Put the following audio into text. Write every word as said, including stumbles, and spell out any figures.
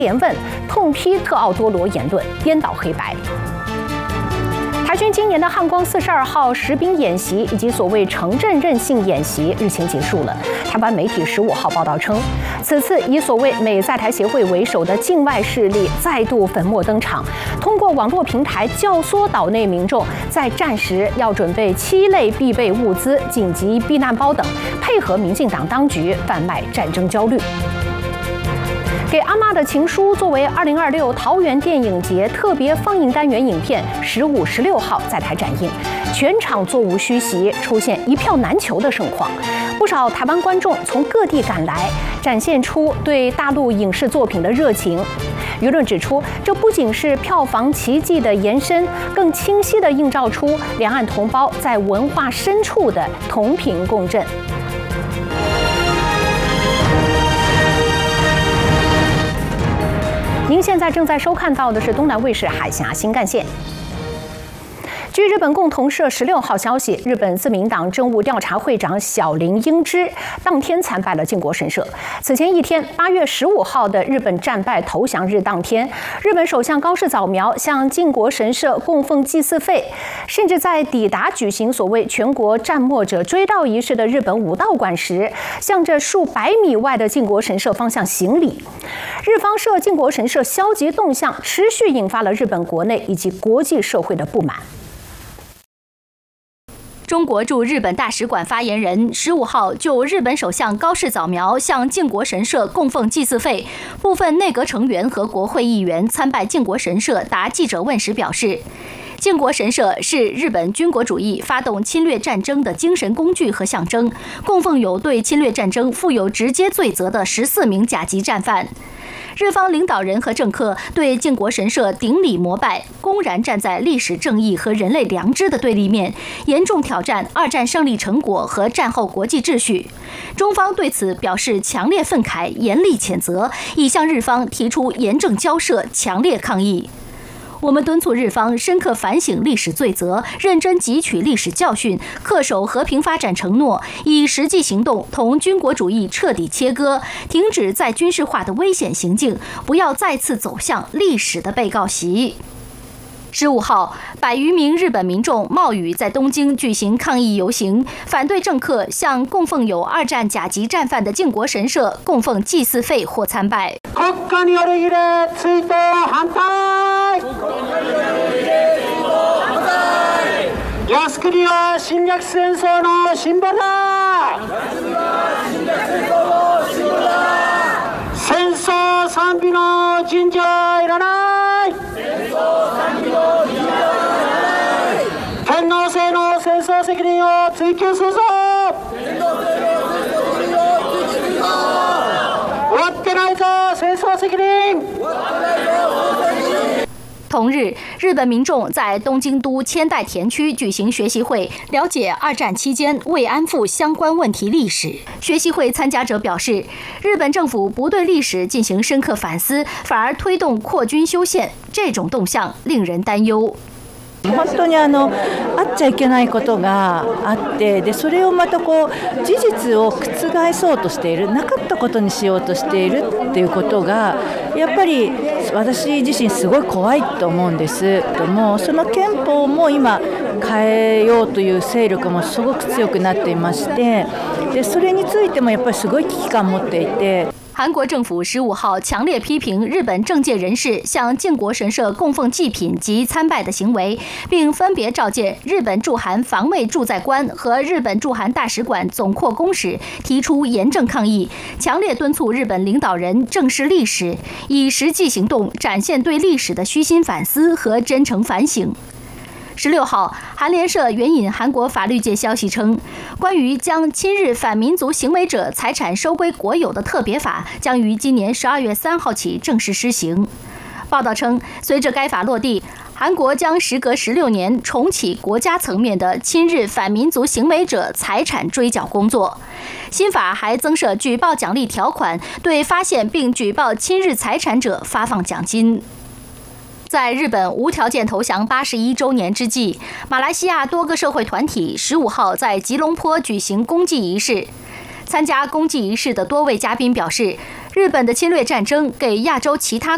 连问，痛批特奥多罗言论颠倒黑白。台军今年的汉光四十二号实兵演习以及所谓城镇韧性演习日前结束了。台湾媒体十五号报道称，此次以所谓美在台协会为首的境外势力再度粉墨登场，通过网络平台教唆岛内民众在战时要准备七类必备物资、紧急避难包等，配合民进党当局贩卖战争焦虑。给阿嬷的情书作为二零二六桃园电影节特别放映单元影片，十五、十六号在台展映，全场座无虚席，出现一票难求的盛况。不少台湾观众从各地赶来，展现出对大陆影视作品的热情。舆论指出，这不仅是票房奇迹的延伸，更清晰地映照出两岸同胞在文化深处的同频共振。您现在正在收看到的是东南卫视海峡新干线。据日本共同社十六号消息，日本自民党政务调查会长小林英之当天参拜了靖国神社。此前一天，八月十五号的日本战败投降日当天，日本首相高市早苗向靖国神社供奉祭祀费，甚至在抵达举行所谓全国战没者追悼仪式的日本武道馆时，向着数百米外的靖国神社方向行礼。日方涉靖国神社消极动向，持续引发了日本国内以及国际社会的不满。 中国驻日本大使馆发言人十五号就日本首相高市早苗向靖国神社供奉祭祀费，部分内阁成员和国会议员参拜靖国神社答记者问时表示，靖国神社是日本军国主义发动侵略战争的精神工具和象征，供奉有对侵略战争负有直接罪责的十四名甲级战犯。日方领导人和政客对靖国神社顶礼膜拜，公然站在历史正义和人类良知的对立面，严重挑战二战胜利成果和战后国际秩序。中方对此表示强烈愤慨，严厉谴责，已向日方提出严正交涉，强烈抗议。我们敦促日方深刻反省历史罪责，认真汲取历史教训，恪守和平发展承诺，以实际行动同军国主义彻底切割，停止再军事化的危险行径，不要再次走向历史的被告席。十五号，百余名日本民众冒雨在东京举行抗议游行，反对政客向供奉有二战甲级战犯的靖国神社供奉祭祀费或参拜。 国家による慰霊追悼反対。靖国は侵略戦争のシンボルだ。戦争賛美の神社はいらない。天皇制の戦争責任を追及するぞ。終わってないぞ，戦争責任。 同日，日本民众在东京都千代田区举行学习会，了解二战期间慰安妇相关问题历史。学习会参加者表示，日本政府不对历史进行深刻反思，反而推动扩军修宪，这种动向令人担忧。 本当にあのあっちゃいけないことがあって、でそれをまたこう事実を覆そうとしている、なかったことにしようとしているっていうことがやっぱり私自身すごい怖いと思うんです。でもその憲法も今変えようという勢力もすごく強くなっていまして、でそれについてもやっぱりすごい危機感を持っていて。 韩国政府十五号强烈批评日本政界人士向靖国神社供奉祭品及参拜的行为，并分别召见日本驻韩防卫驻在官和日本驻韩大使馆总扩公使，提出严正抗议，强烈敦促日本领导人正视历史，以实际行动展现对历史的虚心反思和真诚反省。十六号，韩联社援引韩国法律界消息称，关于将亲日反民族行为者财产收归国有的特别法将于今年十二月三号起正式施行。报道称，随着该法落地，韩国将时隔十六年重启国家层面的亲日反民族行为者财产追缴工作。新法还增设举报奖励条款，对发现并举报亲日财产者发放奖金。在日本无条件投降八十一周年之际，马来西亚多个社会团体十五号在吉隆坡举行公祭仪式。参加公祭仪式的多位嘉宾表示，日本的侵略战争给亚洲其他